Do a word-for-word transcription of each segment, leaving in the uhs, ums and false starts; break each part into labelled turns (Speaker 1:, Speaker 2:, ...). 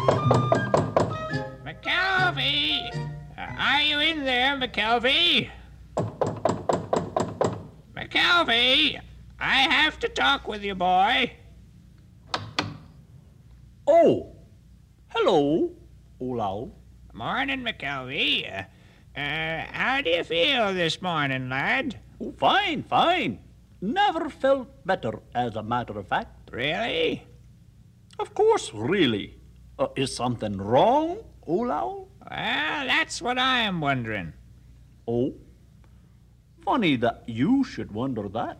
Speaker 1: McKelvey! Uh, are you in there, McKelvey? McKelvey! I have to talk with you, boy.
Speaker 2: Oh, hello, Olav.
Speaker 1: Morning, McKelvey. Uh, uh, how do you feel this morning, lad?
Speaker 2: Oh, fine, fine. Never felt better, as a matter of fact.
Speaker 1: Really?
Speaker 2: Of course, really. Uh, is something wrong, Olav?
Speaker 1: Well, that's what I am wondering.
Speaker 2: Oh, funny that you should wonder that.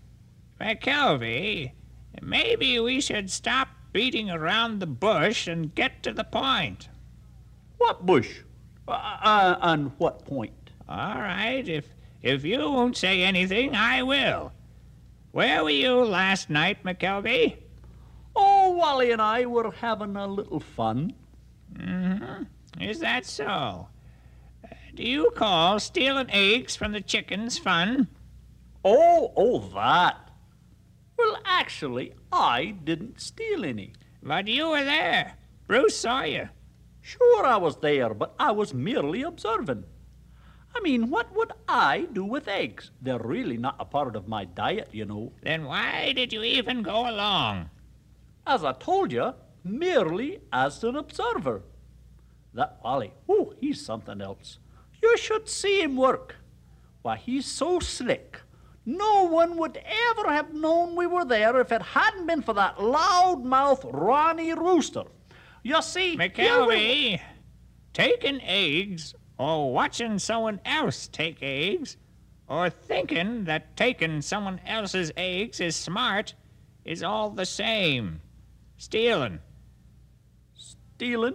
Speaker 1: McKelvey, maybe we should stop beating around the bush and get to the point.
Speaker 2: What bush? Uh, uh, and what point?
Speaker 1: All right, if if you won't say anything, I will. Where were you last night, McKelvey?
Speaker 2: Oh, Wally and I were having a little fun.
Speaker 1: Mm-hmm. Is that so? Uh, do you call stealing eggs from the chickens fun?
Speaker 2: Oh, oh, that. Well, actually, I didn't steal any.
Speaker 1: But you were there. Bruce saw you.
Speaker 2: Sure, I was there, but I was merely observing. I mean, what would I do with eggs? They're really not a part of my diet, you know.
Speaker 1: Then why did you even go along?
Speaker 2: As I told you, merely as an observer. That Wally, oh, he's something else. You should see him work. Why, he's so slick. No one would ever have known we were there if it hadn't been for that loud-mouthed Ronnie Rooster. You see,
Speaker 1: McKelvey, taking eggs, or watching someone else take eggs, or thinking that taking someone else's eggs is smart, is all the same. Stealing.
Speaker 2: Stealing?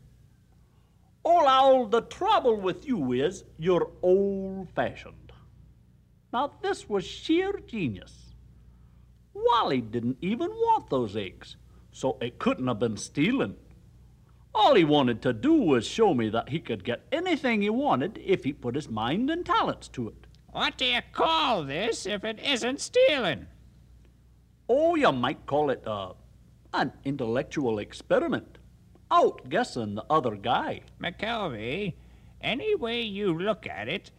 Speaker 2: Oh, Owl, the trouble with you is you're old-fashioned. Now, this was sheer genius. Wally didn't even want those eggs, so it couldn't have been stealing. All he wanted to do was show me that he could get anything he wanted if he put his mind and talents to it.
Speaker 1: What do you call this if it isn't stealing?
Speaker 2: Oh, you might call it uh, an intellectual experiment, outguessing the other guy.
Speaker 1: McKelvey, any way you look at it,